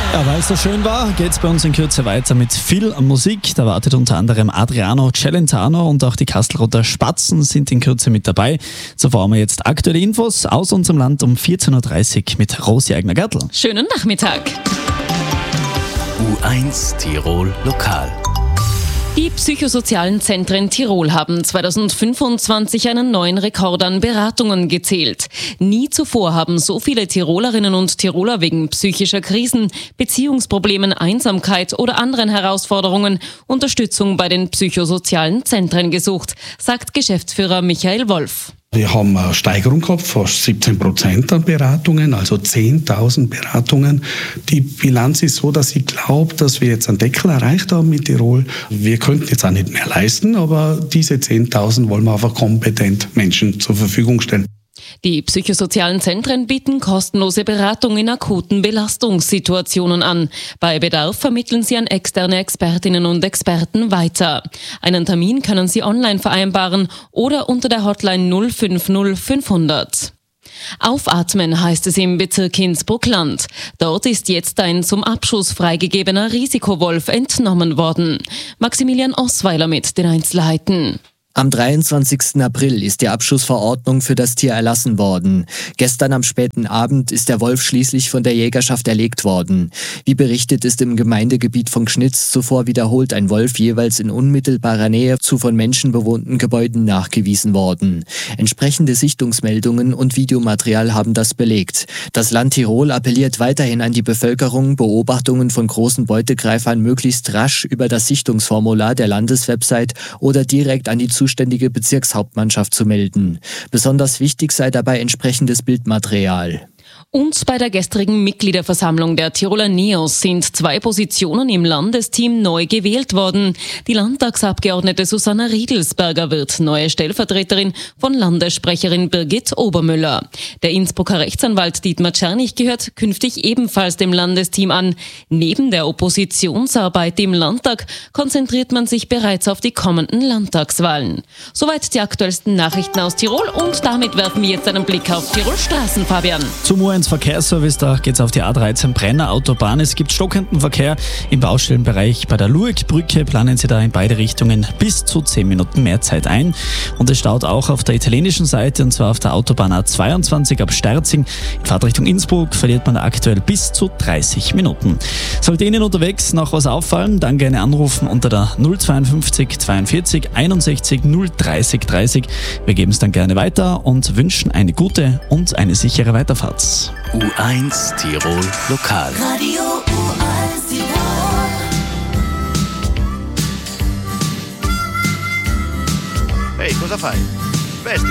Ja, weil es so schön war, geht es bei uns in Kürze weiter mit viel Musik. Da wartet unter anderem Adriano Celentano und auch die Kastelruther Spatzen sind in Kürze mit dabei. Zuvor haben wir jetzt aktuelle Infos aus unserem Land um 14.30 Uhr mit Rosi Eigner-Gertl. Schönen Nachmittag. U1 Tirol Lokal. Die psychosozialen Zentren Tirol haben 2025 einen neuen Rekord an Beratungen gezählt. Nie zuvor haben so viele Tirolerinnen und Tiroler wegen psychischer Krisen, Beziehungsproblemen, Einsamkeit oder anderen Herausforderungen Unterstützung bei den psychosozialen Zentren gesucht, sagt Geschäftsführer Michael Wolf. Wir haben eine Steigerung gehabt, fast 17% an Beratungen, also 10.000 Beratungen. Die Bilanz ist so, dass ich glaube, dass wir jetzt einen Deckel erreicht haben mit Tirol. Wir könnten jetzt auch nicht mehr leisten, aber diese 10.000 wollen wir einfach kompetent Menschen zur Verfügung stellen. Die psychosozialen Zentren bieten kostenlose Beratung in akuten Belastungssituationen an. Bei Bedarf vermitteln sie an externe Expertinnen und Experten weiter. Einen Termin können sie online vereinbaren oder unter der Hotline 050 500. Aufatmen heißt es im Bezirk Innsbruck-Land. Dort ist jetzt ein zum Abschuss freigegebener Risikowolf entnommen worden. Maximilian Osweiler mit den Einzelheiten. Am 23. April ist die Abschussverordnung für das Tier erlassen worden. Gestern am späten Abend ist der Wolf schließlich von der Jägerschaft erlegt worden. Wie berichtet, ist im Gemeindegebiet von Gschnitz zuvor wiederholt ein Wolf jeweils in unmittelbarer Nähe zu von Menschen bewohnten Gebäuden nachgewiesen worden. Entsprechende Sichtungsmeldungen und Videomaterial haben das belegt. Das Land Tirol appelliert weiterhin an die Bevölkerung, Beobachtungen von großen Beutegreifern möglichst rasch über das Sichtungsformular der Landeswebsite oder direkt an die zuständige Bezirkshauptmannschaft zu melden. Besonders wichtig sei dabei entsprechendes Bildmaterial. Und bei der gestrigen Mitgliederversammlung der Tiroler NEOS sind 2 Positionen im Landesteam neu gewählt worden. Die Landtagsabgeordnete Susanna Riedelsberger wird neue Stellvertreterin von Landessprecherin Birgit Obermüller. Der Innsbrucker Rechtsanwalt Dietmar Czernig gehört künftig ebenfalls dem Landesteam an. Neben der Oppositionsarbeit im Landtag konzentriert man sich bereits auf die kommenden Landtagswahlen. Soweit die aktuellsten Nachrichten aus Tirol und damit werfen wir jetzt einen Blick auf Tirol Straßen, Fabian. Zum U1 Verkehrsservice, da geht's auf die A13 Brenner Autobahn. Es gibt stockenden Verkehr im Baustellenbereich. Bei der Luegbrücke planen sie da in beide Richtungen bis zu 10 Minuten mehr Zeit ein. Und es staut auch auf der italienischen Seite, und zwar auf der Autobahn A22 ab Sterzing. In Fahrtrichtung Innsbruck verliert man da aktuell bis zu 30 Minuten. Sollte Ihnen unterwegs noch was auffallen, dann gerne anrufen unter der 052 42 61 030 30. Wir geben es dann gerne weiter und wünschen eine gute und eine sichere Weiterfahrt. U1 Tirol Lokal. Radio U1 Tirol. Ehi, cosa fai? Vesti.